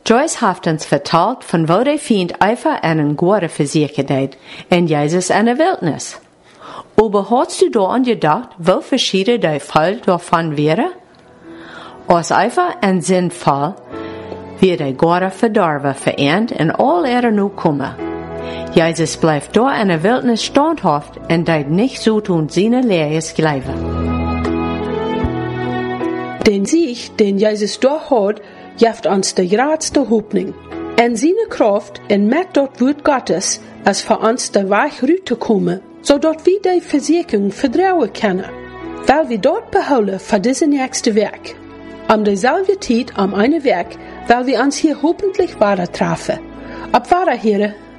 Joyce heeft ons verteld van wo die Feind einfach einen Gute versichert hat, en Jesus eine Wildnis. Aber hast du daran gedacht, wo verschieden der Fall davon wäre? Als einfach ein Sinnfall, wird der Gute verdorben, verehrt und all Ehre nu kommen. Jesus bleibt da in der Wildnis standhaft und deit nicht so tun seine Lehres glauben. Den Sieg, den Jesus da hat, jaft uns de grootste Hoffnung. En seine Kraft en met dat Wort Gottes, als für uns de Weg rüte kommen, zodat wir die Versicherung vertrauen können, weil wir dort behouden für diese nächste Werk. Dezelfde tijd, eine Werk, weil wir uns hier hoffentlich weiter treffen. Op Wiederhören.